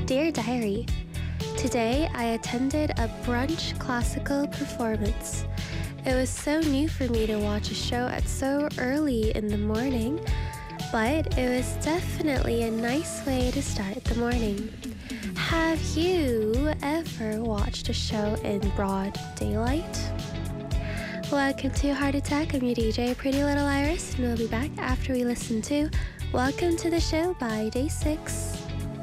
Dear Diary, today I attended a brunch classical performance. It was so new for me to watch a show at so early in the morning, but it was definitely a nice way to start the morning. Have you ever watched a show in broad daylight? Welcome to Heart Attack. I'm your DJ, Pretty Little Iris, and we'll be back after we listen to Welcome to the Show by Day 6.